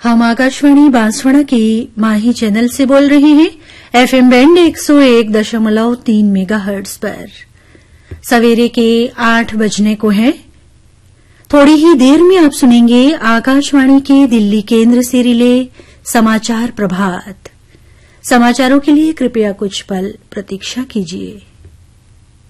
हम आकाशवाणी बांसवाड़ा के माही चैनल से बोल रहे हैं एफएम बैंड 101.3 मेगाहर्ट्ज पर। सवेरे के 8 बजने को है। थोड़ी ही देर में आप सुनेंगे आकाशवाणी के दिल्ली केंद्र से रिले समाचार प्रभात। समाचारों के लिए कृपया कुछ पल प्रतीक्षा कीजिए।